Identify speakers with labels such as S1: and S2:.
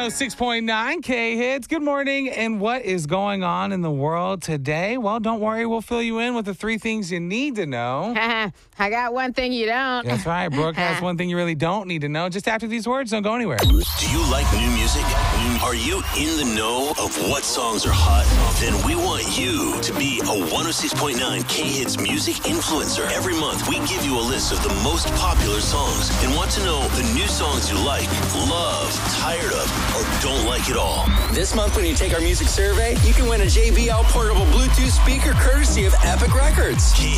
S1: 106.9 K-Hits. Good morning. And what is going on in the world today? Well, don't worry. We'll fill you in with the 3 things you need to know.
S2: I got one thing you don't.
S1: That's right. Brooke has one thing you really don't need to know. Just after these words, don't go anywhere.
S3: Do you like new music? Are you in the know of what songs are hot? Then we want you to be a 106.9 K-Hits music influencer. Every month, we give you a list of the most popular songs and want to know the new songs you like, love, tired of, or don't like at all.
S4: This month, when you take our music survey, you can win a JBL portable Bluetooth speaker courtesy of Epic Records.